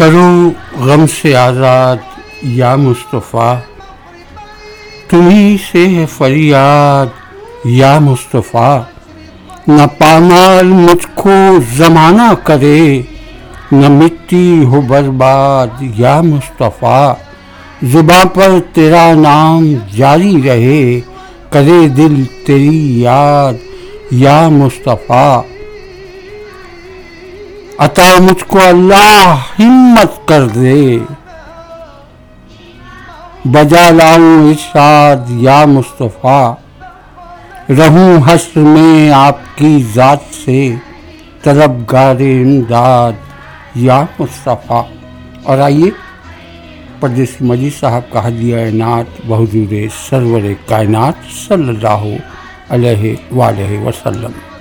करो गम से आज़ाद या मुस्तफ़ा, तुम्ही से है फरियाद या मुस्तफ़ा। न पामाल मुझको ज़माना करे, न मिट्टी हो बर्बाद या मुस्तफ़ा। ज़ुबां पर तेरा नाम जारी रहे, करे दिल तेरी याद या मुस्तफ़ा। अता मुझको अल्लाह हिम्मत कर दे, बजा लाऊं इरशाद या मुस्तफ़ा। रहूं हश्र में आपकी ज़ात से, तलबगारे इमदाद या मुस्तफ़ा। और आइए परदेसी मजीद साहब का हदिया नात बहुजूर सरवर कायनात सल्लल्लाहु अलैहि वसल्लम।